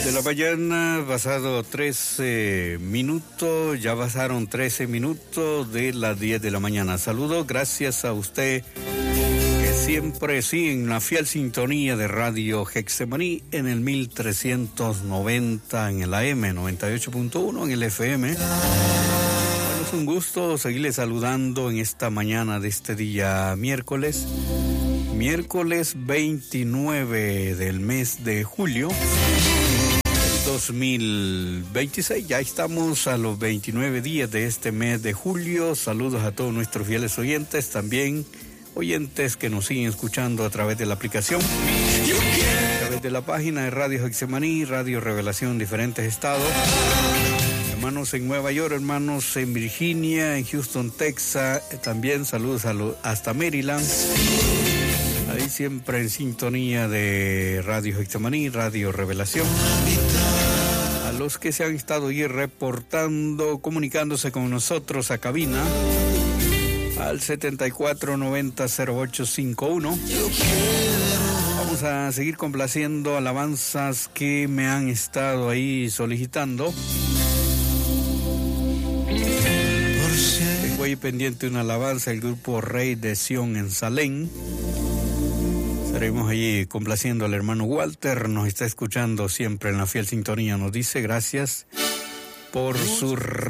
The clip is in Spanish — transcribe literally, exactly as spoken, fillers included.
de la mañana, pasado trece minutos, ya pasaron trece minutos de las diez de la mañana. Saludos, gracias a usted que siempre sigue en la fiel sintonía de Radio Getsemaní en el mil trescientos noventa en el A M, noventa y ocho punto uno en el F M. Bueno, es un gusto seguirle saludando en esta mañana de este día miércoles. Miércoles veintinueve del mes de julio dos mil veintiséis. Ya estamos a los veintinueve días de este mes de julio. Saludos a todos nuestros fieles oyentes, también oyentes que nos siguen escuchando a través de la aplicación, a través de la página de Radio Getsemaní, Radio Revelación en diferentes estados. Hermanos en Nueva York, hermanos en Virginia, en Houston, Texas, también saludos a lo, hasta Maryland. Ahí siempre en sintonía de Radio Getsemaní, Radio Revelación. A los que se han estado ahí reportando, comunicándose con nosotros a cabina, al setenta y cuatro noventa cero ocho cincuenta y uno. Vamos a seguir complaciendo alabanzas que me han estado ahí solicitando. Tengo ahí pendiente una alabanza del grupo Rey de Sion en Salén. Estaremos allí complaciendo al hermano Walter, nos está escuchando siempre en la fiel sintonía, nos dice gracias por su